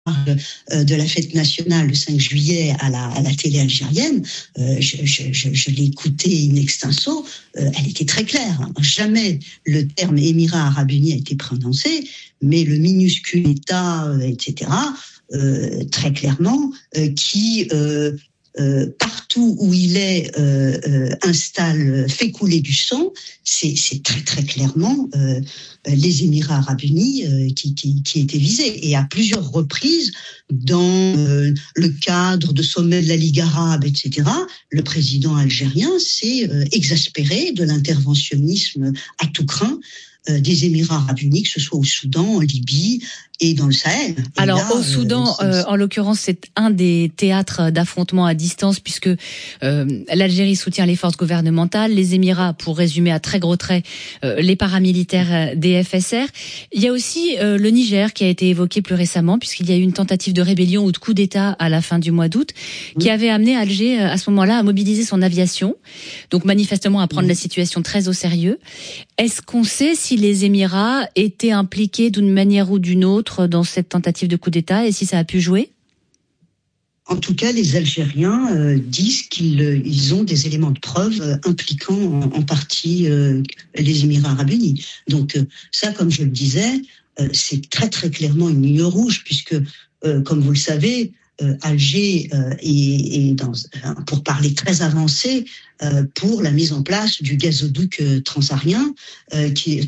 de la fête nationale le 5 juillet à la télé algérienne, je l'ai écoutée in extenso, elle était très claire. Jamais le terme Émirats arabes unis a été prononcé, mais le minuscule État, etc., très clairement, qui partout où il est fait couler du sang, c'est très très clairement les Émirats arabes unis qui étaient visés. Et à plusieurs reprises, dans le cadre de sommets de la Ligue arabe, etc., le président algérien s'est exaspéré de l'interventionnisme à tout crin des Émirats arabes unis, que ce soit au Soudan, en Libye et dans le Sahel. Et alors là, au Soudan, en l'occurrence, c'est un des théâtres d'affrontement à distance, puisque l'Algérie soutient les forces gouvernementales, les Émirats, pour résumer à très gros traits, les paramilitaires des FSR. Il y a aussi le Niger qui a été évoqué plus récemment, puisqu'il y a eu une tentative de rébellion ou de coup d'État à la fin du mois d'août, qui avait amené Alger à ce moment-là à mobiliser son aviation, donc manifestement à prendre la situation très au sérieux. Est-ce qu'on sait si les Émirats étaient impliqués d'une manière ou d'une autre dans cette tentative de coup d'État et si ça a pu jouer ? En tout cas, les Algériens disent qu'ils ont des éléments de preuve impliquant en partie les Émirats arabes unis. Donc ça, comme je le disais, c'est très très clairement une ligne rouge, puisque, comme vous le savez, Alger est pour parler très avancé, pour la mise en place du gazoduc transsaharien, qui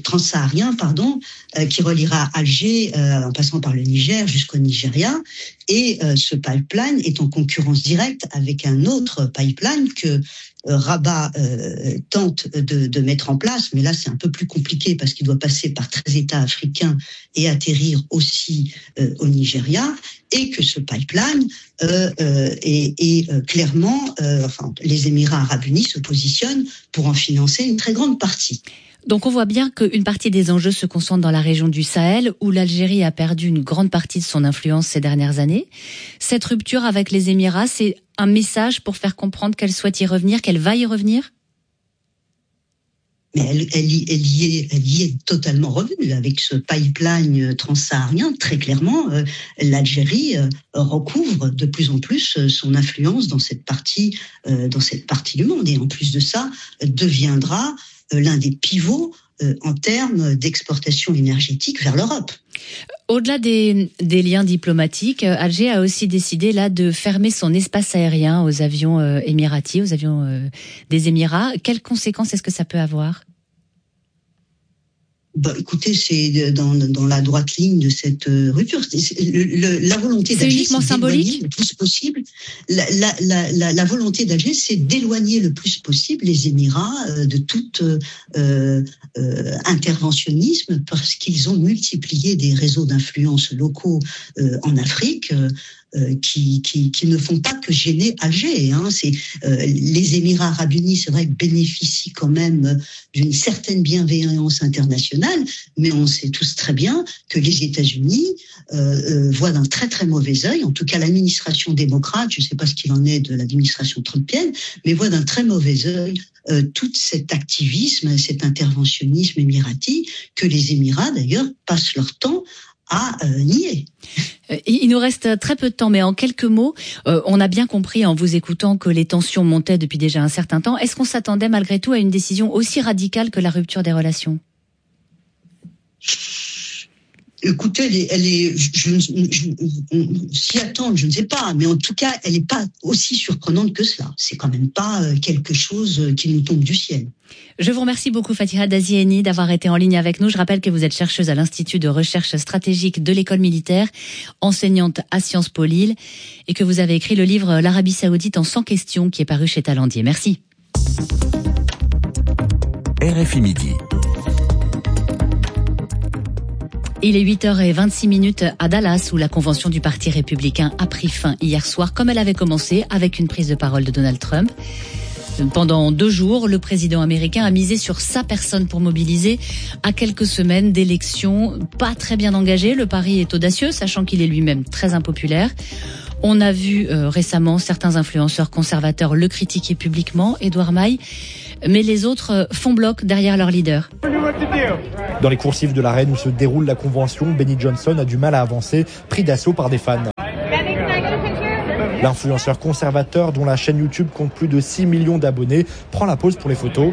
reliera Alger en passant par le Niger jusqu'au Nigeria. Et ce pipeline est en concurrence directe avec un autre pipeline que Rabat tente de mettre en place, mais là c'est un peu plus compliqué parce qu'il doit passer par 13 États africains et atterrir aussi au Nigeria, et que ce pipeline est clairement, les Émirats arabes unis se positionnent pour en financer une très grande partie. Donc on voit bien qu'une partie des enjeux se concentre dans la région du Sahel, où l'Algérie a perdu une grande partie de son influence ces dernières années. Cette rupture avec les Émirats, c'est un message pour faire comprendre qu'elle souhaite y revenir, qu'elle va y revenir ? Mais elle y est totalement revenue avec ce pipeline transsaharien. Très clairement, l'Algérie recouvre de plus en plus son influence dans cette partie du monde, et en plus de ça, deviendra l'un des pivots en termes d'exportation énergétique vers l'Europe. Au-delà des liens diplomatiques, Alger a aussi décidé là de fermer son espace aérien aux avions émiratis, aux avions des Émirats. Quelles conséquences est-ce que ça peut avoir ? Écoutez, c'est dans la droite ligne de cette rupture. La volonté d'Alger, uniquement symbolique, le plus possible. La volonté d'Alger, c'est d'éloigner le plus possible les Émirats de tout interventionnisme, parce qu'ils ont multiplié des réseaux d'influence locaux en Afrique. Qui ne font pas que gêner Alger. Les Émirats arabes unis, c'est vrai, bénéficient quand même d'une certaine bienveillance internationale, mais on sait tous très bien que les États-Unis voient d'un très très mauvais œil, en tout cas l'administration démocrate, je ne sais pas ce qu'il en est de l'administration trumpienne, mais voient d'un très mauvais œil tout cet activisme, cet interventionnisme émirati, que les Émirats d'ailleurs passent leur temps à nier. Il nous reste très peu de temps, mais en quelques mots, on a bien compris en vous écoutant que les tensions montaient depuis déjà un certain temps. Est-ce qu'on s'attendait malgré tout à une décision aussi radicale que la rupture des relations ? Écoutez, s'y attendre, je ne sais pas, mais en tout cas, elle n'est pas aussi surprenante que cela. C'est quand même pas quelque chose qui nous tombe du ciel. Je vous remercie beaucoup, Fatiha Dazieni, d'avoir été en ligne avec nous. Je rappelle que vous êtes chercheuse à l'Institut de recherche stratégique de l'école militaire, enseignante à Sciences Po Lille, et que vous avez écrit le livre L'Arabie Saoudite en 100 questions, qui est paru chez Talendier. Merci. RFI Midi. Il est 8h26 à Dallas, où la convention du Parti républicain a pris fin hier soir, comme elle avait commencé, avec une prise de parole de Donald Trump. Pendant 2 jours, le président américain a misé sur sa personne pour mobiliser à quelques semaines d'élections pas très bien engagées. Le pari est audacieux, sachant qu'il est lui-même très impopulaire. On a vu récemment certains influenceurs conservateurs le critiquer publiquement. Édouard Maille, mais les autres font bloc derrière leur leader. Dans les coursives de l'arène où se déroule la convention, Benny Johnson a du mal à avancer, pris d'assaut par des fans. L'influenceur conservateur, dont la chaîne YouTube compte plus de 6 millions d'abonnés, prend la pause pour les photos.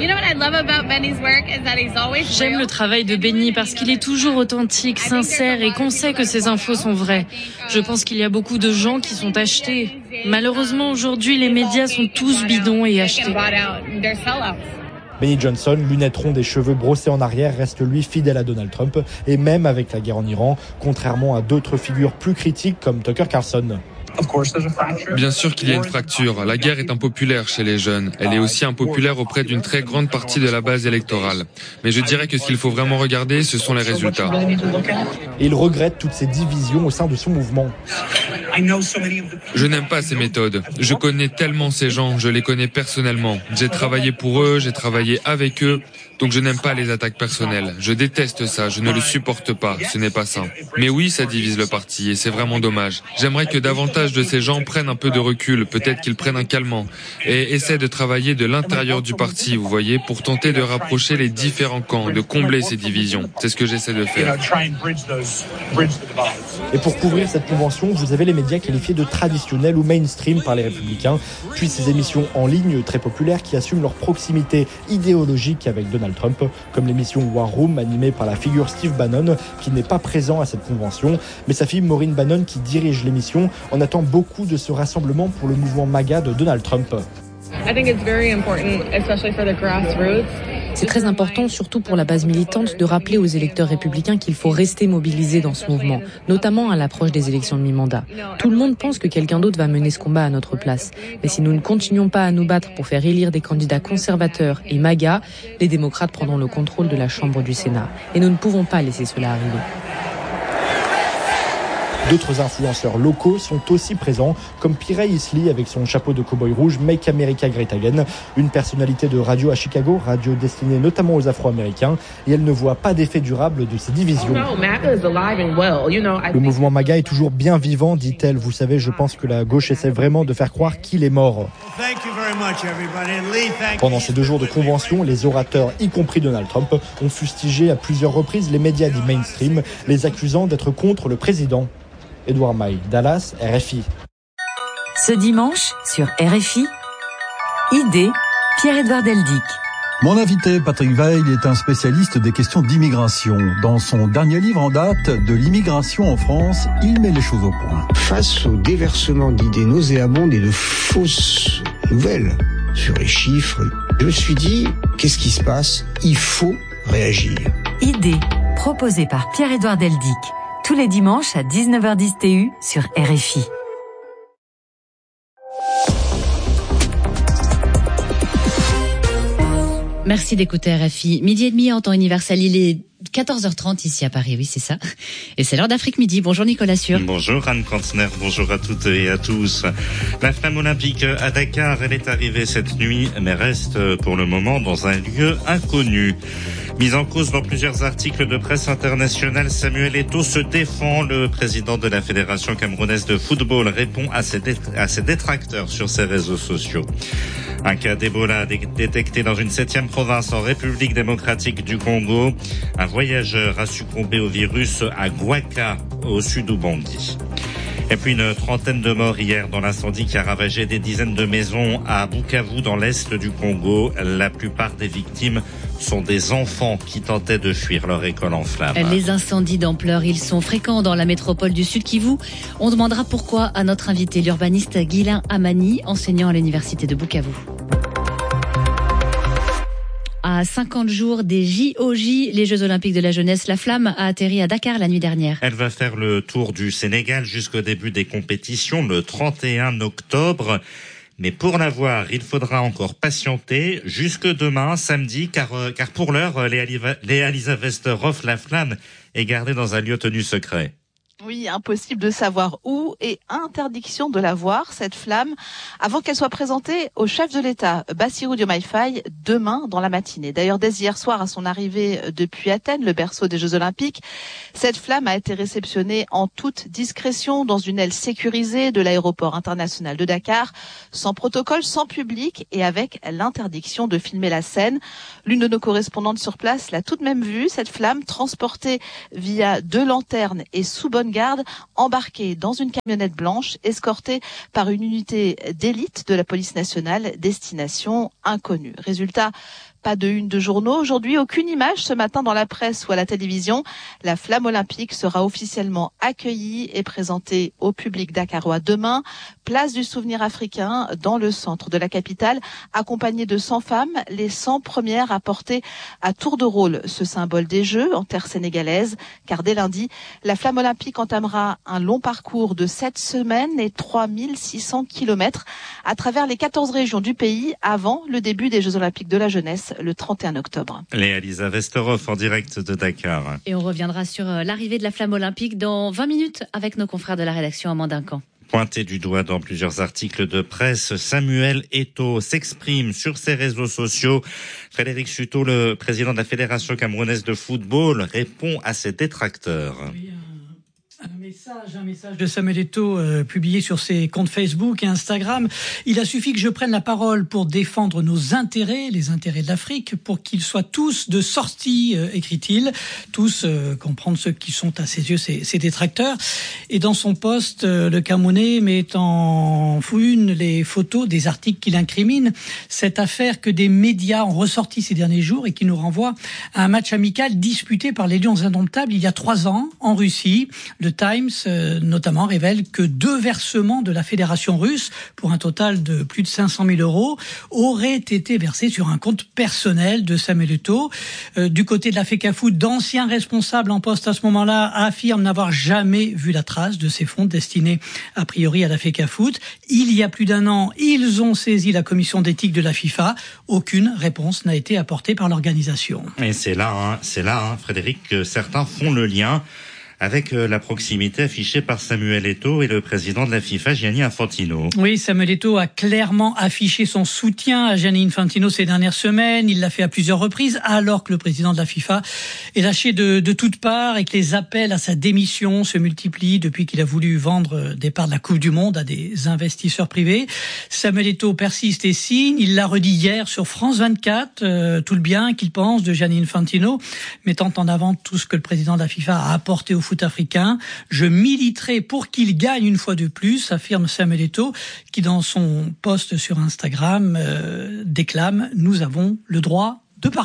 J'aime le travail de Benny parce qu'il est toujours authentique, sincère et qu'on sait que ses infos sont vraies. Je pense qu'il y a beaucoup de gens qui sont achetés. Malheureusement, aujourd'hui, les médias sont tous bidons et achetés. Benny Johnson, lunettes rondes et cheveux brossés en arrière, reste lui fidèle à Donald Trump, et même avec la guerre en Iran, contrairement à d'autres figures plus critiques comme Tucker Carlson. Bien sûr qu'il y a une fracture. La guerre est impopulaire chez les jeunes. Elle est aussi impopulaire auprès d'une très grande partie de la base électorale. Mais je dirais que ce qu'il faut vraiment regarder, ce sont les résultats. Et il regrette toutes ces divisions au sein de son mouvement. Je n'aime pas ces méthodes. Je connais tellement ces gens, je les connais personnellement. J'ai travaillé pour eux, j'ai travaillé avec eux. Donc je n'aime pas les attaques personnelles. Je déteste ça, je ne le supporte pas, ce n'est pas sain. Mais oui, ça divise le parti et c'est vraiment dommage. J'aimerais que davantage de ces gens prennent un peu de recul, peut-être qu'ils prennent un calmant et essaient de travailler de l'intérieur du parti, vous voyez, pour tenter de rapprocher les différents camps, de combler ces divisions. C'est ce que j'essaie de faire. Et pour couvrir cette convention, vous avez les médias qualifiés de traditionnels ou mainstream par les républicains, puis ces émissions en ligne très populaires qui assument leur proximité idéologique avec Donald Trump, comme l'émission War Room animée par la figure Steve Bannon, qui n'est pas présent à cette convention, mais sa fille Maureen Bannon, qui dirige l'émission, en attend beaucoup de ce rassemblement pour le mouvement MAGA de Donald Trump. C'est très important, surtout pour la base militante, de rappeler aux électeurs républicains qu'il faut rester mobilisés dans ce mouvement, notamment à l'approche des élections de mi-mandat. Tout le monde pense que quelqu'un d'autre va mener ce combat à notre place. Mais si nous ne continuons pas à nous battre pour faire élire des candidats conservateurs et MAGA, les démocrates prendront le contrôle de la Chambre du Sénat. Et nous ne pouvons pas laisser cela arriver. D'autres influenceurs locaux sont aussi présents, comme Pirey Isley avec son chapeau de cow-boy rouge Make America Great Again, une personnalité de radio à Chicago, radio destinée notamment aux Afro-Américains, et elle ne voit pas d'effet durable de ces divisions. Le mouvement MAGA est toujours bien vivant, dit-elle. Vous savez, je pense que la gauche essaie vraiment de faire croire qu'il est mort. Pendant ces 2 jours de convention, les orateurs, y compris Donald Trump, ont fustigé à plusieurs reprises les médias dits mainstream, les accusant d'être contre le président. Edouard Maille, Dallas, RFI. Ce dimanche, sur RFI, idée, Pierre-Edouard Deldic. Mon invité, Patrick Weil, est un spécialiste des questions d'immigration. Dans son dernier livre en date, De l'immigration en France, il met les choses au point. Face au déversement d'idées nauséabondes et de fausses nouvelles sur les chiffres, je me suis dit, qu'est-ce qui se passe ? Il faut réagir. Idée, proposée par Pierre-Edouard Deldic. Tous les dimanches à 19h10 TU sur RFI. Merci d'écouter RFI. 12h30 en temps universel, il est 14h30 ici à Paris, oui c'est ça. Et c'est l'heure d'Afrique Midi. Bonjour Nicolas Sûr. Bonjour Anne Kantner, bonjour à toutes et à tous. La flamme olympique à Dakar, elle est arrivée cette nuit, mais reste pour le moment dans un lieu inconnu. Mis en cause dans plusieurs articles de presse internationale, Samuel Eto'o se défend. Le président de la Fédération camerounaise de football répond à ses détracteurs sur ses réseaux sociaux. Un cas d'Ebola détecté dans une 7e province en République démocratique du Congo. Un voyageur a succombé au virus à Gouaka, au sud d'Ubangi. Et puis une trentaine de morts hier dans l'incendie qui a ravagé des dizaines de maisons à Bukavu dans l'est du Congo. La plupart des victimes sont des enfants qui tentaient de fuir leur école en flammes. Les incendies d'ampleur, ils sont fréquents dans la métropole du Sud Kivu. On demandera pourquoi à notre invité, l'urbaniste Guilain Amani, enseignant à l'université de Bukavu. À 50 jours des JOJ, les Jeux Olympiques de la Jeunesse, la flamme a atterri à Dakar la nuit dernière. Elle va faire le tour du Sénégal jusqu'au début des compétitions le 31 octobre. Mais pour la voir, il faudra encore patienter jusque demain, samedi, car pour l'heure, Léa Elisabeth Roff, la flamme, est gardée dans un lieu tenu secret. Oui, impossible de savoir où et interdiction de la voir, cette flamme, avant qu'elle soit présentée au chef de l'État, Bassirou Diomaye Faye, demain dans la matinée. D'ailleurs, dès hier soir, à son arrivée depuis Athènes, le berceau des Jeux Olympiques, cette flamme a été réceptionnée en toute discrétion dans une aile sécurisée de l'aéroport international de Dakar, sans protocole, sans public et avec l'interdiction de filmer la scène. L'une de nos correspondantes sur place l'a tout de même vue, cette flamme transportée via 2 lanternes et sous bonne garde, embarquée dans une camionnette blanche, escortée par une unité d'élite de la police nationale, destination inconnue. Résultat, pas de une de journaux aujourd'hui, aucune image ce matin dans la presse ou à la télévision. La flamme olympique sera officiellement accueillie et présentée au public dakarois demain, place du souvenir africain, dans le centre de la capitale, accompagnée de 100 femmes, les 100 premières à porter à tour de rôle ce symbole des Jeux en terre sénégalaise, car dès lundi, la flamme olympique entamera un long parcours de 7 semaines et 3600 kilomètres à travers les 14 régions du pays avant le début des Jeux olympiques de la jeunesse le 31 octobre. Léa-Lisa Vesterhoff en direct de Dakar. Et on reviendra sur l'arrivée de la flamme olympique dans 20 minutes avec nos confrères de la rédaction Amand Duncan. Pointé du doigt dans plusieurs articles de presse, Samuel Eto'o s'exprime sur ses réseaux sociaux. Frédéric Chuteau, le président de la Fédération camerounaise de football, répond à ses détracteurs. Oui, un message de Samuel Eto'o publié sur ses comptes Facebook et Instagram. Il a suffi que je prenne la parole pour défendre nos intérêts, les intérêts de l'Afrique, pour qu'ils soient tous de sortie, écrit-il. Tous, comprendre ceux qui sont à ses yeux ses détracteurs. Et dans son post, le Camerounais met en une les photos des articles qu'il incrimine. Cette affaire que des médias ont ressorti ces derniers jours et qui nous renvoie à un match amical disputé par les Lions Indomptables il y a 3 ans en Russie. Le Times, notamment, révèle que 2 versements de la Fédération russe, pour un total de plus de 500 000 euros, auraient été versés sur un compte personnel de Samuel Eto'o. Du côté de la FECAFOOT, d'anciens responsables en poste à ce moment-là affirment n'avoir jamais vu la trace de ces fonds destinés a priori à la FECAFOOT. Il y a plus d'1 an, ils ont saisi la commission d'éthique de la FIFA. Aucune réponse n'a été apportée par l'organisation. Et c'est là, Frédéric, que certains font le lien avec la proximité affichée par Samuel Eto'o et le président de la FIFA, Gianni Infantino. Oui, Samuel Eto'o a clairement affiché son soutien à Gianni Infantino ces dernières semaines. Il l'a fait à plusieurs reprises, alors que le président de la FIFA est lâché de toutes parts et que les appels à sa démission se multiplient depuis qu'il a voulu vendre des parts de la Coupe du Monde à des investisseurs privés. Samuel Eto'o persiste et signe. Il l'a redit hier sur France 24, tout le bien qu'il pense de Gianni Infantino, mettant en avant tout ce que le président de la FIFA a apporté au foot africain. Je militerai pour qu'il gagne une fois de plus, affirme Samuel Eto'o, qui dans son post sur Instagram déclame « Nous avons le droit de parler ».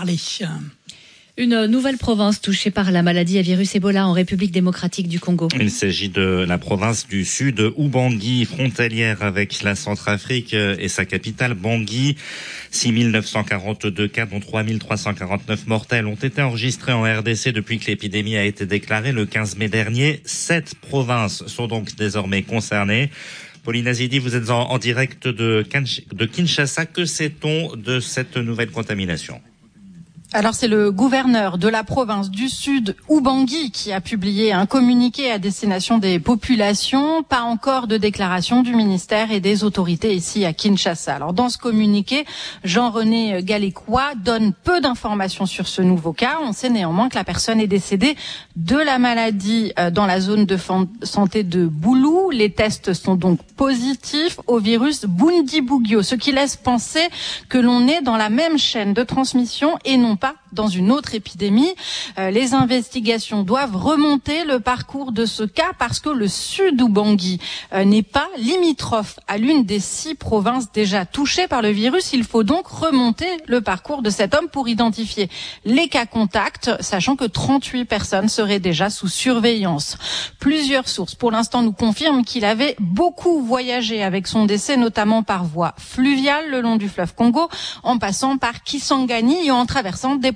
Une nouvelle province touchée par la maladie à virus Ebola en République démocratique du Congo. Il s'agit de la province du sud, Ubangui, frontalière avec la Centrafrique et sa capitale, Bangui. 6 942 cas, dont 3 349 mortels, ont été enregistrés en RDC depuis que l'épidémie a été déclarée le 15 mai dernier. 7 provinces sont donc désormais concernées. Pauline Azidi, vous êtes en direct de Kinshasa. Que sait-on de cette nouvelle contamination ? Alors c'est le gouverneur de la province du Sud, Ubangui, qui a publié un communiqué à destination des populations. Pas encore de déclaration du ministère et des autorités ici à Kinshasa. Alors dans ce communiqué, Jean-René Galécois donne peu d'informations sur ce nouveau cas. On sait néanmoins que la personne est décédée de la maladie dans la zone de santé de Boulou. Les tests sont donc positifs au virus Bundibugyo, ce qui laisse penser que l'on est dans la même chaîne de transmission et non pas dans une autre épidémie. Les investigations doivent remonter le parcours de ce cas parce que le sud Ubangui n'est pas limitrophe à l'une des 6 provinces déjà touchées par le virus. Il faut donc remonter le parcours de cet homme pour identifier les cas contacts, sachant que 38 personnes seraient déjà sous surveillance. Plusieurs sources, pour l'instant, nous confirment qu'il avait beaucoup voyagé avec son décès, notamment par voie fluviale le long du fleuve Congo, en passant par Kisangani et en traversant des provinces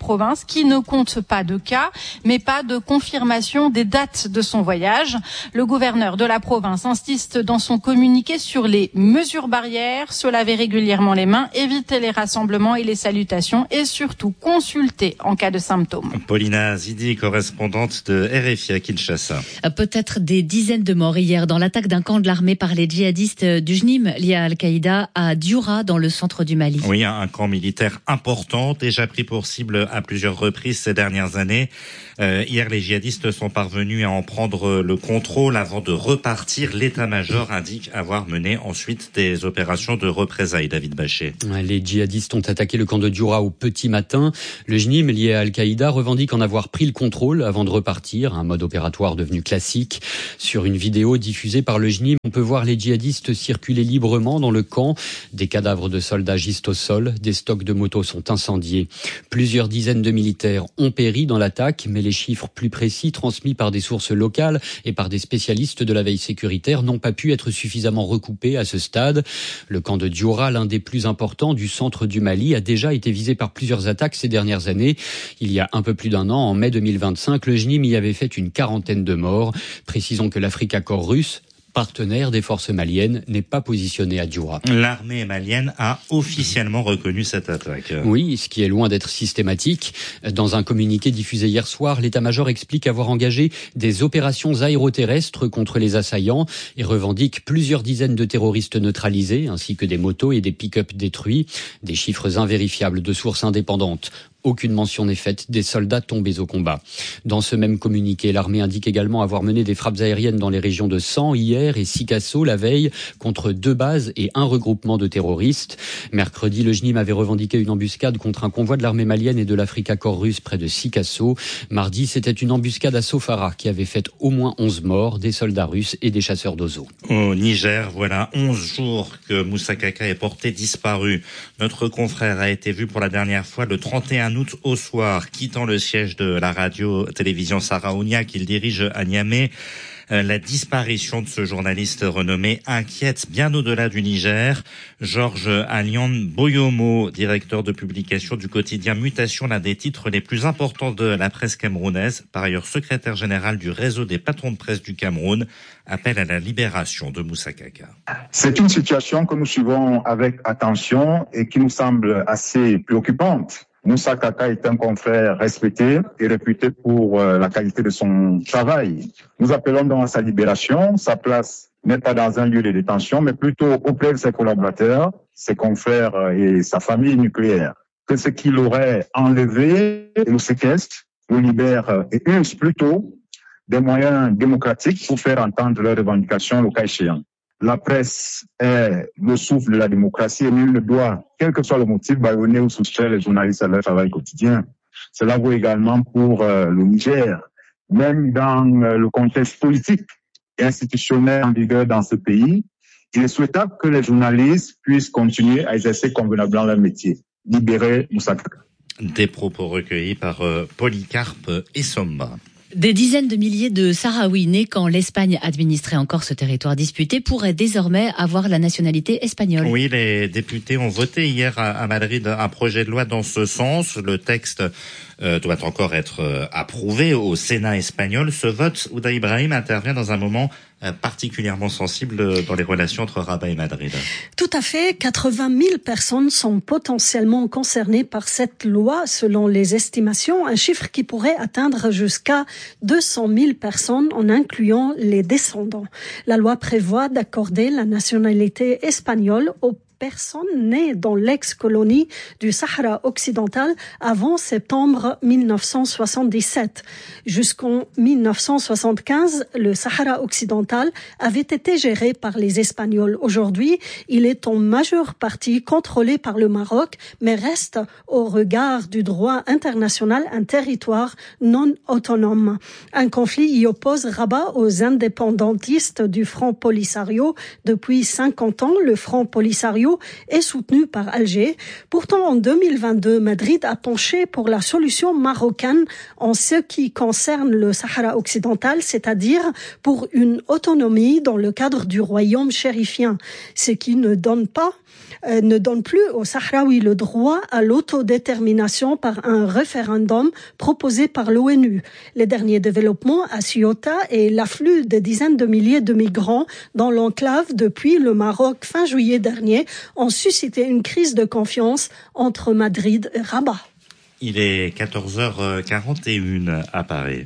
province qui ne compte pas de cas, mais pas de confirmation des dates de son voyage. Le gouverneur de la province insiste dans son communiqué sur les mesures barrières, se laver régulièrement les mains, éviter les rassemblements et les salutations et surtout consulter en cas de symptômes. Paulina Zidi, correspondante de RFI à Kinshasa. Peut-être des dizaines de morts hier dans l'attaque d'un camp de l'armée par les djihadistes du JNIM lié à Al-Qaïda à Dioura dans le centre du Mali. Oui, un camp militaire important, déjà pris pour cible à plusieurs reprises ces dernières années. Hier, les djihadistes sont parvenus à en prendre le contrôle avant de repartir. L'état-major indique avoir mené ensuite des opérations de représailles. David Bachet. Les djihadistes ont attaqué le camp de Dioura au petit matin. Le JNIM, lié à Al-Qaïda, revendique en avoir pris le contrôle avant de repartir, un mode opératoire devenu classique. Sur une vidéo diffusée par le JNIM, on peut voir les djihadistes circuler librement dans le camp. Des cadavres de soldats gisent au sol, des stocks de motos sont incendiés. Plusieurs dizaines de militaires ont péri dans l'attaque, mais les chiffres plus précis transmis par des sources locales et par des spécialistes de la veille sécuritaire n'ont pas pu être suffisamment recoupés à ce stade. Le camp de Dioura, l'un des plus importants du centre du Mali, a déjà été visé par plusieurs attaques ces dernières années. Il y a un peu plus d'un an, en mai 2025, le JNIM y avait fait une quarantaine de morts. Précisons que l'Africa Corps russe, partenaire des forces maliennes, n'est pas positionné à Dioura. L'armée malienne a officiellement reconnu cette attaque. Oui, ce qui est loin d'être systématique. Dans un communiqué diffusé hier soir, l'état-major explique avoir engagé des opérations aéroterrestres contre les assaillants et revendique plusieurs dizaines de terroristes neutralisés, ainsi que des motos et des pick-up détruits. Des chiffres invérifiables de sources indépendantes. Aucune mention n'est faite des soldats tombés au combat. Dans ce même communiqué, l'armée indique également avoir mené des frappes aériennes dans les régions de San hier et Sikasso la veille contre 2 bases et un regroupement de terroristes. Mercredi, le JNIM avait revendiqué une embuscade contre un convoi de l'armée malienne et de l'Africa Corps russe près de Sikasso. Mardi, c'était une embuscade à Sofara qui avait fait au moins 11 morts, des soldats russes et des chasseurs d'oiseaux. Au Niger, voilà 11 jours que Moussa Kaka est porté disparu. Notre confrère a été vu pour la dernière fois le 31 août au soir, quittant le siège de la radio-télévision Saraounia qu'il dirige à Niamey. La disparition de ce journaliste renommé inquiète bien au-delà du Niger. Georges Alian Boyomo, directeur de publication du quotidien Mutation, l'un des titres les plus importants de la presse camerounaise, par ailleurs secrétaire général du réseau des patrons de presse du Cameroun, appelle à la libération de Moussa Kaka. C'est une situation que nous suivons avec attention et qui nous semble assez préoccupante. Moussa Kaka est un confrère respecté et réputé pour la qualité de son travail. Nous appelons donc à sa libération. Sa place n'est pas dans un lieu de détention, mais plutôt auprès de ses collaborateurs, ses confrères et sa famille nucléaire. Que ce qu'il aurait enlevé et le séquestre, le libère et use plutôt des moyens démocratiques pour faire entendre leurs revendications le cas échéant. La presse est le souffle de la démocratie et nul ne doit, quel que soit le motif, bâillonner ou soustraire les journalistes à leur travail quotidien. Cela vaut également pour le Niger. Même dans le contexte politique et institutionnel en vigueur dans ce pays, il est souhaitable que les journalistes puissent continuer à exercer convenablement leur métier. Libérer Moussa Kaka. Des propos recueillis par Polycarpe Essomba. Des dizaines de milliers de Sahraouis nés quand l'Espagne administrait encore ce territoire disputé pourraient désormais avoir la nationalité espagnole. Oui, les députés ont voté hier à Madrid un projet de loi dans ce sens. Le texte doit encore être approuvé au Sénat espagnol. Ce vote, Ouda Ibrahim, intervient dans un moment particulièrement sensible dans les relations entre Rabat et Madrid. Tout à fait. 80 000 personnes sont potentiellement concernées par cette loi, selon les estimations. Un chiffre qui pourrait atteindre jusqu'à 200 000 personnes en incluant les descendants. La loi prévoit d'accorder la nationalité espagnole aux personnes nées dans l'ex-colonie du Sahara occidental avant septembre 1977. Jusqu'en 1975, le Sahara occidental avait été géré par les Espagnols. Aujourd'hui, il est en majeure partie contrôlé par le Maroc, mais reste au regard du droit international un territoire non autonome. Un conflit y oppose Rabat aux indépendantistes du Front Polisario. Depuis 50 ans, le Front Polisario Polisario est soutenu par Alger. Pourtant, en 2022, Madrid a penché pour la solution marocaine en ce qui concerne le Sahara occidental, c'est-à-dire pour une autonomie dans le cadre du royaume chérifien, ce qui ne donne plus aux Sahraouis le droit à l'autodétermination par un référendum proposé par l'ONU. Les derniers développements à Ceuta et l'afflux de dizaines de milliers de migrants dans l'enclave depuis le Maroc fin juillet dernier ont suscité une crise de confiance entre Madrid et Rabat. Il est 14h41 à Paris.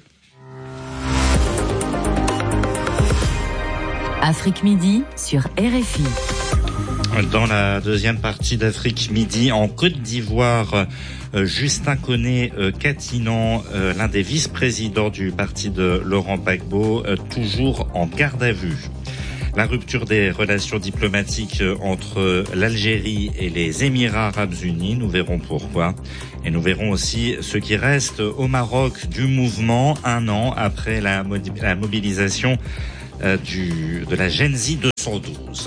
Afrique Midi sur RFI. Dans la deuxième partie d'Afrique Midi, en Côte d'Ivoire, Justin Koné-Katinan, l'un des vice-présidents du parti de Laurent Gbagbo, toujours en garde à vue. La rupture des relations diplomatiques entre l'Algérie et les Émirats arabes unis, nous verrons pourquoi. Et nous verrons aussi ce qui reste au Maroc du mouvement, un an après la mobilisation de la Genzi 212.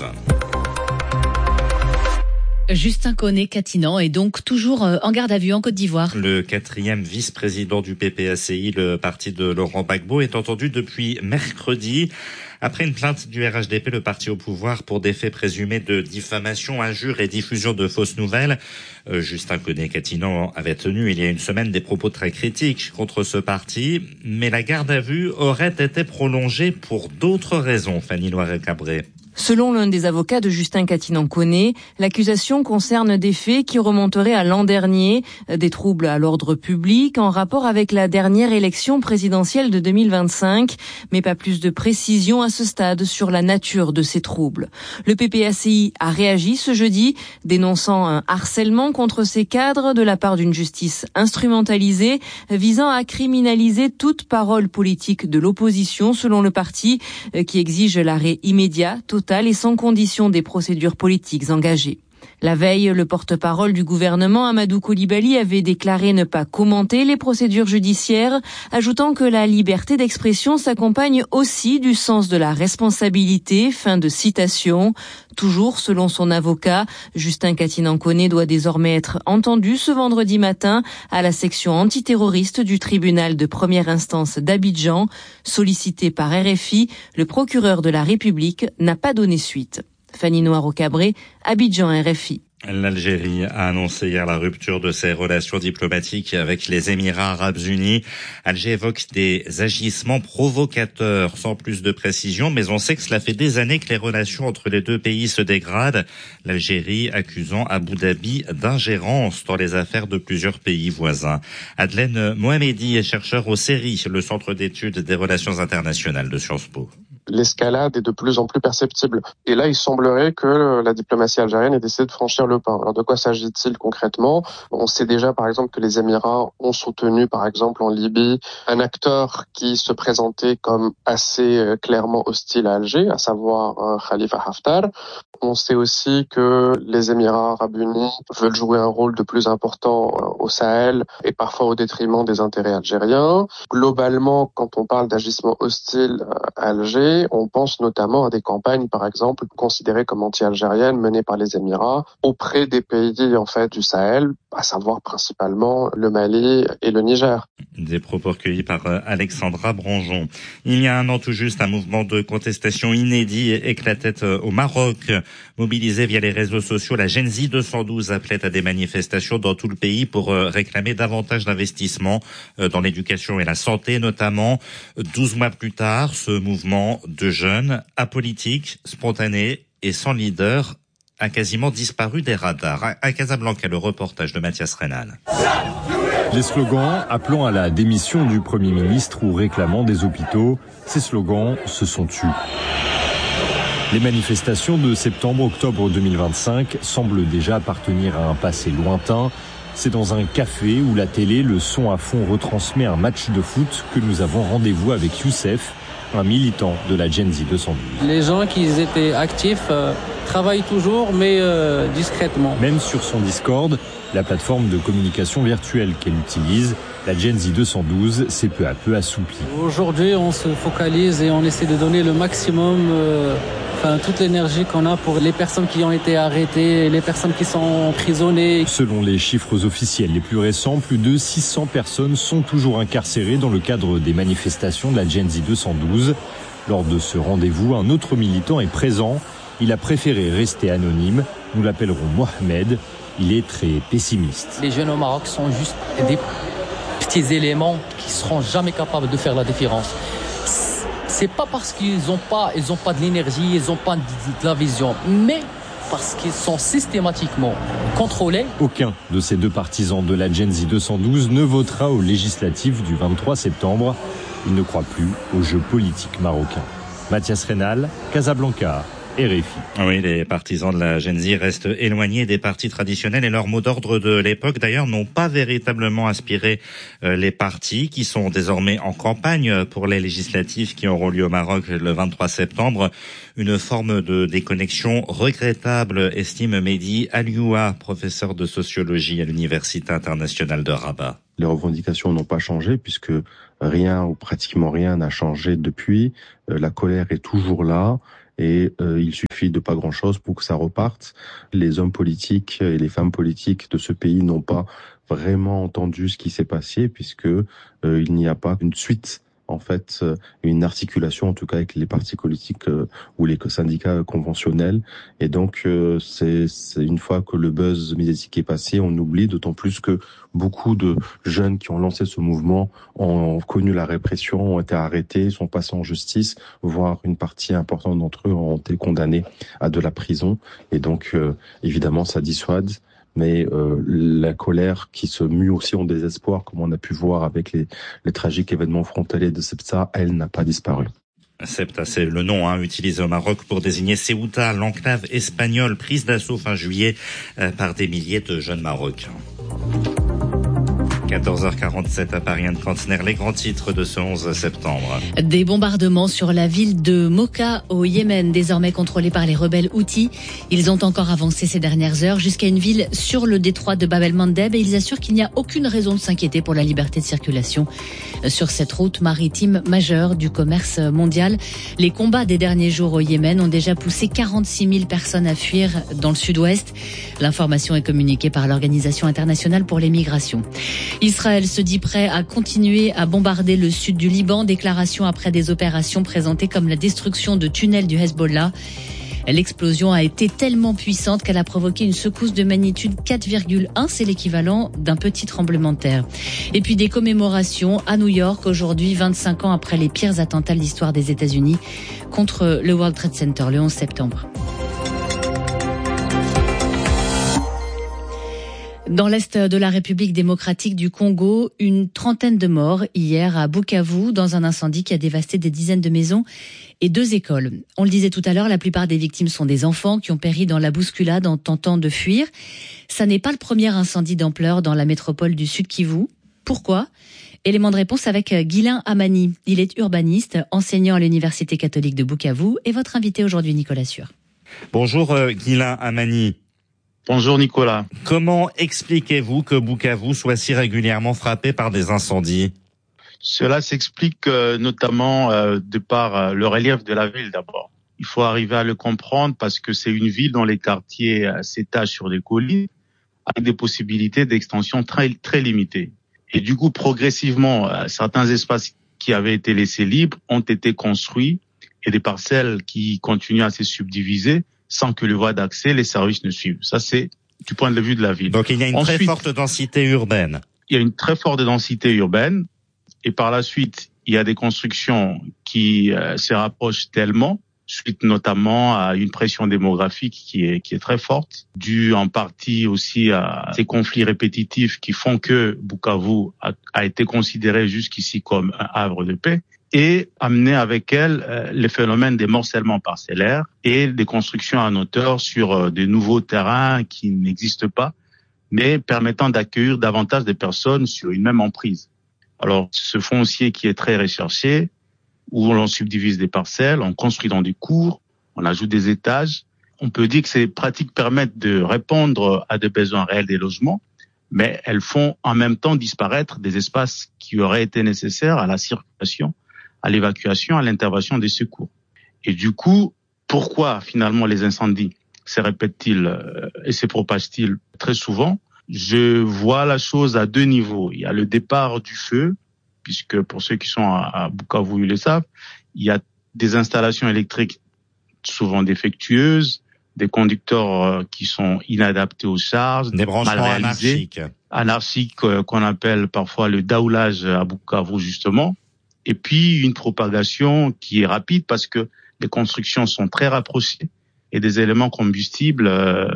Justin Koné-Katinan est donc toujours en garde à vue en Côte d'Ivoire. Le 4e vice-président du PPACI, le parti de Laurent Gbagbo, est entendu depuis mercredi. Après une plainte du RHDP, le parti au pouvoir, pour des faits présumés de diffamation, injure et diffusion de fausses nouvelles. Justin Koné-Katinan avait tenu il y a une semaine des propos très critiques contre ce parti, mais la garde à vue aurait été prolongée pour d'autres raisons, Fanny Loiret-Cabré. Selon l'un des avocats de Justin Katinan-Koné, l'accusation concerne des faits qui remonteraient à l'an dernier, des troubles à l'ordre public en rapport avec la dernière élection présidentielle de 2025, mais pas plus de précision à ce stade sur la nature de ces troubles. Le PPACI a réagi ce jeudi, dénonçant un harcèlement contre ses cadres de la part d'une justice instrumentalisée, visant à criminaliser toute parole politique de l'opposition, selon le parti, qui exige l'arrêt immédiat, total et sans condition des procédures politiques engagées. La veille, le porte-parole du gouvernement, Amadou Coulibaly, avait déclaré ne pas commenter les procédures judiciaires, ajoutant que la liberté d'expression s'accompagne aussi du sens de la responsabilité. Fin de citation. Toujours selon son avocat, Justin Katinan-Koné doit désormais être entendu ce vendredi matin à la section antiterroriste du tribunal de première instance d'Abidjan. Sollicité par RFI, le procureur de la République n'a pas donné suite. Fanny Noiro-Cabré, Abidjan, RFI. L'Algérie a annoncé hier la rupture de ses relations diplomatiques avec les Émirats arabes unis. Alger évoque des agissements provocateurs, sans plus de précision, mais on sait que cela fait des années que les relations entre les deux pays se dégradent. L'Algérie accusant Abu Dhabi d'ingérence dans les affaires de plusieurs pays voisins. Adlène Mohamedi est chercheur au CERI, le Centre d'études des relations internationales de Sciences Po. L'escalade est de plus en plus perceptible. Et là, il semblerait que la diplomatie algérienne ait décidé de franchir le pas. Alors, de quoi s'agit-il concrètement ? On sait déjà, par exemple, que les Émirats ont soutenu, par exemple, en Libye, un acteur qui se présentait comme assez clairement hostile à Alger, à savoir Khalifa Haftar. On sait aussi que les Émirats arabes unis veulent jouer un rôle de plus important au Sahel et parfois au détriment des intérêts algériens. Globalement, quand on parle d'agissement hostile à Alger, on pense notamment à des campagnes, par exemple, considérées comme anti-algériennes, menées par les Émirats auprès des pays du Sahel, à savoir principalement le Mali et le Niger. Des propos recueillis par Alexandra Branjon. Il y a un an tout juste, un mouvement de contestation inédit éclatait au Maroc. Mobilisé via les réseaux sociaux, la Genzi 212 appelait à des manifestations dans tout le pays pour réclamer davantage d'investissements dans l'éducation et la santé notamment. 12 mois plus tard, ce mouvement de jeunes, apolitique, spontané et sans leader, a quasiment disparu des radars. À Casablanca, le reportage de Mathias Reynal. Les slogans appelant à la démission du Premier ministre ou réclamant des hôpitaux, ces slogans se sont tus. Les manifestations de septembre-octobre 2025 semblent déjà appartenir à un passé lointain. C'est dans un café où la télé, le son à fond retransmet un match de foot que nous avons rendez-vous avec Youssef, un militant de la Genzi 212. Les gens qui étaient actifs travaille toujours, mais discrètement. Même sur son Discord, la plateforme de communication virtuelle qu'elle utilise, la Gen Z 212 s'est peu à peu assouplie. Aujourd'hui, on se focalise et on essaie de donner le maximum, toute l'énergie qu'on a pour les personnes qui ont été arrêtées, les personnes qui sont emprisonnées. Selon les chiffres officiels les plus récents, plus de 600 personnes sont toujours incarcérées dans le cadre des manifestations de la Gen Z 212. Lors de ce rendez-vous, un autre militant est présent. Il a préféré rester anonyme. Nous l'appellerons Mohamed. Il est très pessimiste. Les jeunes au Maroc sont juste des petits éléments qui seront jamais capables de faire la différence. C'est pas parce qu'ils ont pas de l'énergie, ils ont pas de la vision, mais parce qu'ils sont systématiquement contrôlés. Aucun de ces deux partisans de la Gen Z 212 ne votera aux législatives du 23 septembre. Il ne croit plus au jeu politique marocain. Mathias Reynal, Casablanca, RFI. Oui, les partisans de la Gen Z restent éloignés des partis traditionnels et leurs mots d'ordre de l'époque, d'ailleurs, n'ont pas véritablement inspiré les partis qui sont désormais en campagne pour les législatives qui auront lieu au Maroc le 23 septembre. Une forme de déconnexion regrettable, estime Mehdi Alioua, professeur de sociologie à l'Université internationale de Rabat. Les revendications n'ont pas changé puisque rien ou pratiquement rien n'a changé depuis. La colère est toujours là. Et il suffit de pas grand-chose pour que ça reparte. Les hommes politiques et les femmes politiques de ce pays n'ont pas vraiment entendu ce qui s'est passé puisque il n'y a pas une suite, en fait, une articulation en tout cas avec les partis politiques ou les syndicats conventionnels. Et donc c'est une fois que le buzz médiatique est passé, on oublie, d'autant plus que beaucoup de jeunes qui ont lancé ce mouvement ont connu la répression, ont été arrêtés, sont passés en justice, voire une partie importante d'entre eux ont été condamnés à de la prison. Et donc évidemment ça dissuade. Mais la colère qui se mue aussi en désespoir, comme on a pu voir avec les tragiques événements frontaliers de Ceuta, elle n'a pas disparu. Ceuta, c'est le nom utilisé au Maroc pour désigner Ceuta, l'enclave espagnole prise d'assaut fin juillet par des milliers de jeunes Marocains. 14h47 à Paris, Anne Kantner, les grands titres de ce 11 septembre. Des bombardements sur la ville de Mocha au Yémen, désormais contrôlée par les rebelles Houthis. Ils ont encore avancé ces dernières heures jusqu'à une ville sur le détroit de Bab el-Mandeb et ils assurent qu'il n'y a aucune raison de s'inquiéter pour la liberté de circulation sur cette route maritime majeure du commerce mondial. Les combats des derniers jours au Yémen ont déjà poussé 46 000 personnes à fuir dans le sud-ouest. L'information est communiquée par l'Organisation internationale pour les migrations. Israël se dit prêt à continuer à bombarder le sud du Liban. Déclaration après des opérations présentées comme la destruction de tunnels du Hezbollah. L'explosion a été tellement puissante qu'elle a provoqué une secousse de magnitude 4,1. C'est l'équivalent d'un petit tremblement de terre. Et puis des commémorations à New York aujourd'hui, 25 ans après les pires attentats de l'histoire des États-Unis contre le World Trade Center le 11 septembre. Dans l'est de la République démocratique du Congo, une trentaine de morts hier à Bukavu dans un incendie qui a dévasté des dizaines de maisons et 2 écoles. On le disait tout à l'heure, la plupart des victimes sont des enfants qui ont péri dans la bousculade en tentant de fuir. Ça n'est pas le premier incendie d'ampleur dans la métropole du Sud Kivu. Pourquoi ? Élément de réponse avec Guilain Amani. Il est urbaniste, enseignant à l'Université catholique de Bukavu et votre invité aujourd'hui, Nicolas Sueur. Bonjour Guilain Amani. Bonjour Nicolas. Comment expliquez-vous que Bukavu soit si régulièrement frappé par des incendies ? Cela s'explique notamment de par le relief de la ville d'abord. Il faut arriver à le comprendre parce que c'est une ville dont les quartiers s'étagent sur des collines avec des possibilités d'extension très, très limitées. Et du coup, progressivement, certains espaces qui avaient été laissés libres ont été construits et des parcelles qui continuent à se subdiviser sans que le voie d'accès, les services ne suivent. Ça, c'est du point de vue de la ville. Donc, il y a une très forte densité urbaine. Il y a une très forte densité urbaine. Et par la suite, il y a des constructions qui se rapprochent tellement, suite notamment à une pression démographique qui est très forte, due en partie aussi à ces conflits répétitifs qui font que Bukavu a été considéré jusqu'ici comme un havre de paix, et amener avec elle les phénomènes des morcellements parcellaires et des constructions en hauteur sur des nouveaux terrains qui n'existent pas, mais permettant d'accueillir davantage de personnes sur une même emprise. Alors, ce foncier qui est très recherché, où l'on subdivise des parcelles, on construit dans des cours, on ajoute des étages, on peut dire que ces pratiques permettent de répondre à des besoins réels des logements, mais elles font en même temps disparaître des espaces qui auraient été nécessaires à la circulation, à l'évacuation, à l'intervention des secours. Et du coup, pourquoi finalement les incendies se répètent-ils et se propagent-ils très souvent? Je vois la chose à deux niveaux. Il y a le départ du feu, puisque pour ceux qui sont à Bukavu, ils le savent, il y a des installations électriques souvent défectueuses, des conducteurs qui sont inadaptés aux charges, des branchements anarchiques qu'on appelle parfois le daoulage à Bukavu justement, et puis une propagation qui est rapide parce que les constructions sont très rapprochées et des éléments combustibles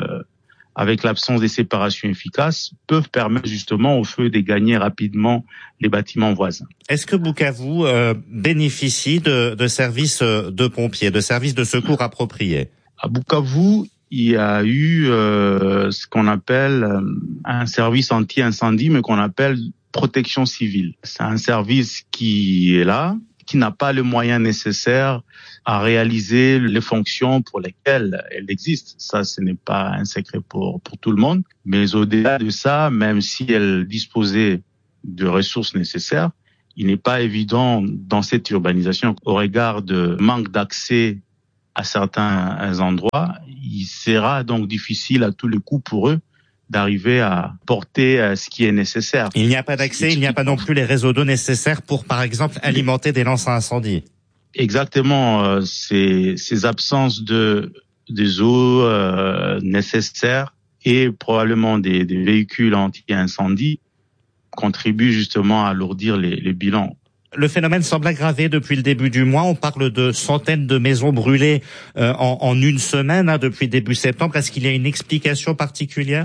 avec l'absence des séparations efficaces, peuvent permettre justement au feu de gagner rapidement les bâtiments voisins. Est-ce que Bukavu bénéficie de services de pompiers, de services de secours appropriés? À Bukavu, il y a eu ce qu'on appelle un service anti-incendie, mais qu'on appelle protection civile. C'est un service qui est là, qui n'a pas les moyens nécessaires à réaliser les fonctions pour lesquelles elle existe. Ça, ce n'est pas un secret pour tout le monde. Mais au-delà de ça, même si elle disposait de ressources nécessaires, il n'est pas évident dans cette urbanisation, au regard de manque d'accès à certains endroits, il sera donc difficile à tous les coups pour eux d'arriver à porter ce qui est nécessaire. Il n'y a pas d'accès, il n'y a pas non plus les réseaux d'eau nécessaires pour, par exemple, alimenter des lances à incendie. Exactement, ces absences des eaux nécessaires et probablement des véhicules anti-incendie contribuent justement à alourdir les bilans. Le phénomène semble aggravé depuis le début du mois. On parle de centaines de maisons brûlées en une semaine depuis début septembre. Est-ce qu'il y a une explication particulière?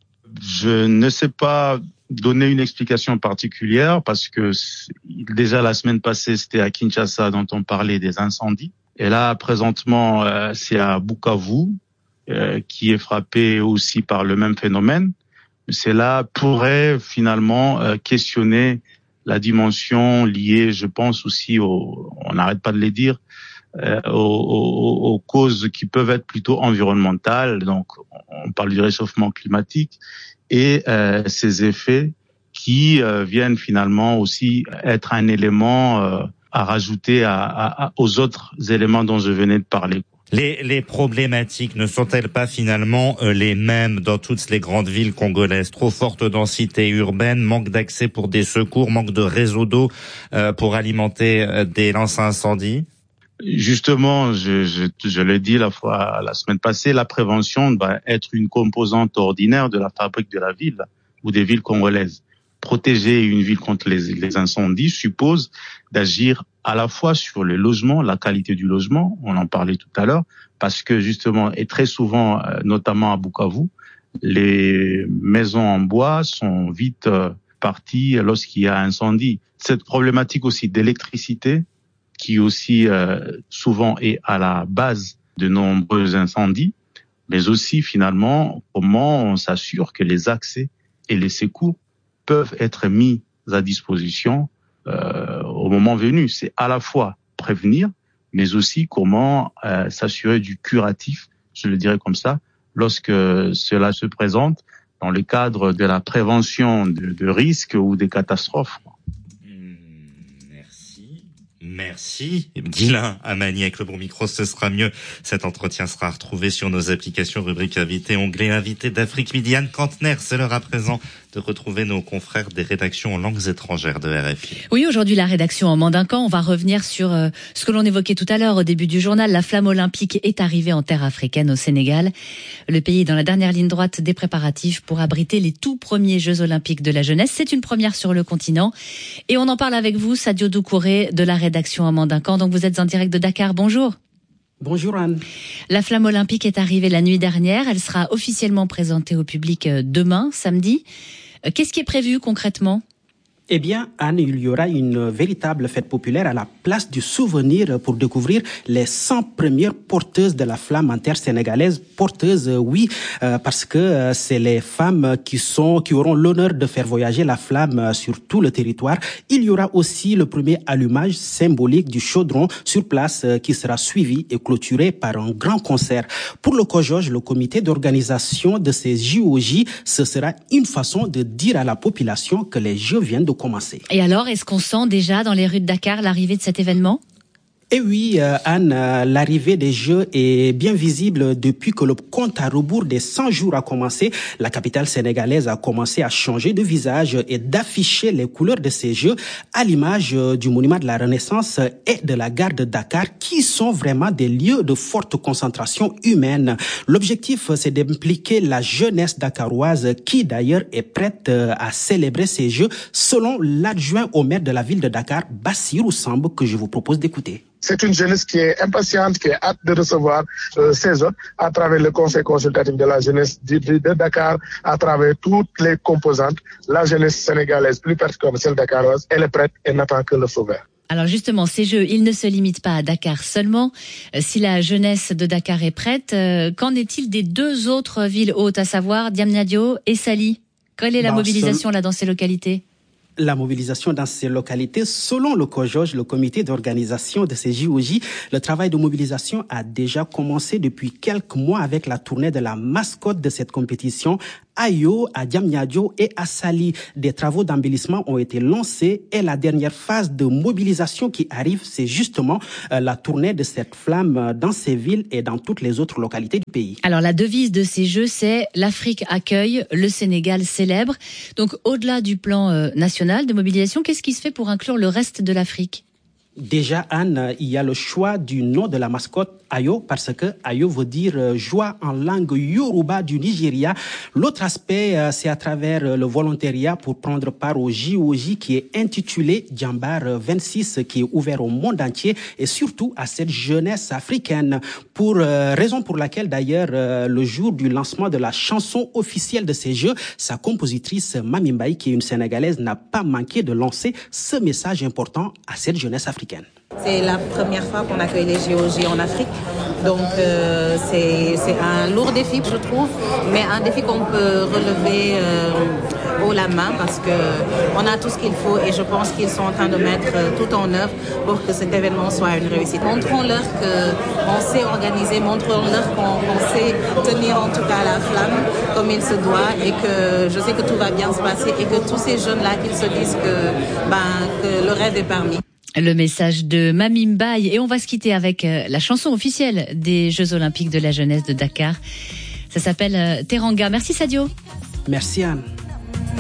Je ne sais pas donner une explication particulière parce que déjà la semaine passée, c'était à Kinshasa dont on parlait des incendies. Et là, présentement, c'est à Bukavu qui est frappé aussi par le même phénomène. Cela pourrait finalement questionner la dimension liée, je pense aussi on n'arrête pas de les dire, aux causes qui peuvent être plutôt environnementales. Donc, on parle du réchauffement climatique et ces effets qui viennent finalement aussi être un élément à rajouter aux autres éléments dont je venais de parler. Les problématiques ne sont-elles pas finalement les mêmes dans toutes les grandes villes congolaises? Trop forte densité urbaine, manque d'accès pour des secours, manque de réseau d'eau pour alimenter des lances à incendie? Justement, je l'ai dit la semaine passée, la prévention doit être une composante ordinaire de la fabrique de la ville ou des villes congolaises. Protéger une ville contre les incendies suppose d'agir à la fois sur le logement, la qualité du logement, on en parlait tout à l'heure, parce que justement, et très souvent, notamment à Bukavu, les maisons en bois sont vite parties lorsqu'il y a incendie. Cette problématique aussi d'électricité, qui aussi souvent est à la base de nombreux incendies, mais aussi finalement, comment on s'assure que les accès et les secours peuvent être mis à disposition au moment venu. C'est à la fois prévenir, mais aussi comment s'assurer du curatif, je le dirais comme ça, lorsque cela se présente dans le cadre de la prévention de risques ou des catastrophes. Merci. Guilain Amani avec le bon micro, ce sera mieux. Cet entretien sera retrouvé sur nos applications, rubrique invité, onglet invité d'Afrique Midi. Anne Kantner, c'est l'heure à présent de retrouver nos confrères des rédactions en langues étrangères de RFI. Oui, aujourd'hui, la rédaction en mandincan. On va revenir sur ce que l'on évoquait tout à l'heure au début du journal. La flamme olympique est arrivée en terre africaine, au Sénégal. Le pays est dans la dernière ligne droite des préparatifs pour abriter les tout premiers Jeux olympiques de la jeunesse. C'est une première sur le continent. Et on en parle avec vous, Sadio Doucouré, de la rédaction en mandincan. Donc vous êtes en direct de Dakar. Bonjour. Bonjour Anne. La flamme olympique est arrivée la nuit dernière. Elle sera officiellement présentée au public demain, samedi. Qu'est-ce qui est prévu concrètement ? Eh bien, Anne, il y aura une véritable fête populaire à la place du souvenir pour découvrir les 100 premières porteuses de la flamme intersénégalaise. Porteuses, oui, parce que c'est les femmes qui auront l'honneur de faire voyager la flamme sur tout le territoire. Il y aura aussi le premier allumage symbolique du chaudron sur place qui sera suivi et clôturé par un grand concert. Pour le COJOJ, le comité d'organisation de ces JOJ, ce sera une façon de dire à la population que les Jeux viennent de commencer. Et alors, est-ce qu'on sent déjà dans les rues de Dakar l'arrivée de cet événement ? Et oui, Anne, l'arrivée des Jeux est bien visible depuis que le compte à rebours des 100 jours a commencé. La capitale sénégalaise a commencé à changer de visage et d'afficher les couleurs de ces Jeux à l'image du monument de la Renaissance et de la gare de Dakar, qui sont vraiment des lieux de forte concentration humaine. L'objectif, c'est d'impliquer la jeunesse dakaroise qui d'ailleurs est prête à célébrer ces Jeux, selon l'adjoint au maire de la ville de Dakar, Bassirou Samb, que je vous propose d'écouter. C'est une jeunesse qui est impatiente, qui est hâte de recevoir ces hôtes à travers le conseil consultatif de la jeunesse de Dakar, à travers toutes les composantes. La jeunesse sénégalaise, plus particulièrement celle dakaroise, elle est prête et n'attend que le feu vert. Alors justement, ces Jeux, ils ne se limitent pas à Dakar seulement. Si la jeunesse de Dakar est prête, qu'en est-il des deux autres villes hôtes, à savoir Diamniadio et Saly ? Quelle est la mobilisation là dans ces localités ? La mobilisation dans ces localités, selon le COJOJ, le comité d'organisation de ces JOJ, le travail de mobilisation a déjà commencé depuis quelques mois avec la tournée de la mascotte de cette compétition, Ayo, à Diamniadio et à Saly. Des travaux d'embellissement ont été lancés et la dernière phase de mobilisation qui arrive, c'est justement la tournée de cette flamme dans ces villes et dans toutes les autres localités du pays. Alors la devise de ces Jeux, c'est l'Afrique accueille, le Sénégal célèbre. Donc au-delà du plan national de mobilisation, qu'est-ce qui se fait pour inclure le reste de l'Afrique ? Déjà, Anne, il y a le choix du nom de la mascotte Ayo, parce que Ayo veut dire joie en langue Yoruba du Nigeria. L'autre aspect, c'est à travers le volontariat pour prendre part au JOJ qui est intitulé Djambar 26, qui est ouvert au monde entier et surtout à cette jeunesse africaine. Raison pour laquelle d'ailleurs, le jour du lancement de la chanson officielle de ces Jeux, sa compositrice Mami Mbaye, qui est une Sénégalaise, n'a pas manqué de lancer ce message important à cette jeunesse africaine. C'est la première fois qu'on accueille les JOJ en Afrique, donc c'est un lourd défi, je trouve, mais un défi qu'on peut relever haut la main parce qu'on a tout ce qu'il faut et je pense qu'ils sont en train de mettre tout en œuvre pour que cet événement soit une réussite. Montrons-leur qu'on sait organiser, montrons-leur qu'on sait tenir en tout cas la flamme comme il se doit et que je sais que tout va bien se passer et que tous ces jeunes-là qu'ils se disent que le rêve est permis. Le message de Mami Mbaye. Et on va se quitter avec la chanson officielle des Jeux Olympiques de la jeunesse de Dakar. Ça s'appelle Teranga. Merci Sadio. Merci Anne.